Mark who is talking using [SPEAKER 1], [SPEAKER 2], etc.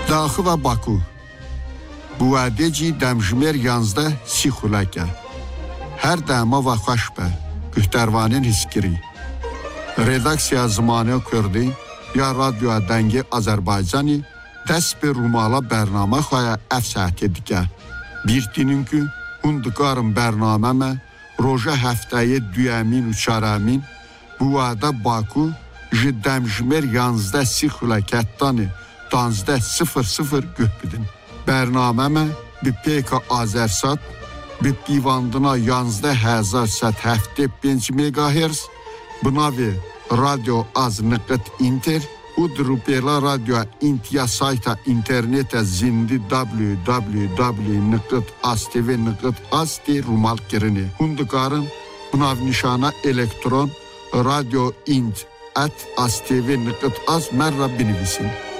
[SPEAKER 1] Daxı və Baku. Bu ədəci dəmjmer 11 sixuləkə. Hər dəma və xoşbə. Gühtərvanın hiskiri. Redaksiya zamanı kurdi ya radyo dəngi Azərbaycani dəst bir rumala bərnamə xoya əfsəhət edikə. Bir dininkü hundukarın bərnaməmə roja həftəyi düyəmin uçaramin bu adə Baku jiddəmjmer 11 sixuləkətdani 11:00 gühbidin. Bərnaməmə bir peka Azərsat bir pivandına 11,775 MHz bınavi radyo az nıqıt inter udrupela radyo intiya sayta internete zindi www.astv.ast rumal kirini. Hundukarın bınav nişana elektron radyo int at astv.az merra binivisin.